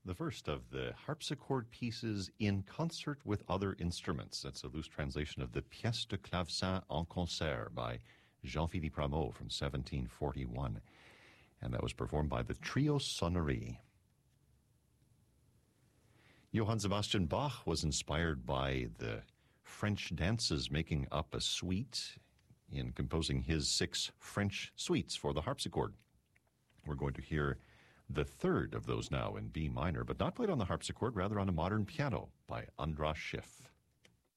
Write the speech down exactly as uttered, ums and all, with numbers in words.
the first of the harpsichord pieces in concert with other instruments. That's a loose translation of the Pièce de clavecin en concert by Jean-Philippe Rameau from seventeen forty-one. And that was performed by the Trio Sonnerie. Johann Sebastian Bach was inspired by the French dances making up a suite in composing his six French suites for the harpsichord. We're going to hear the third of those now in B minor, but not played on the harpsichord, rather on a modern piano by Andras Schiff.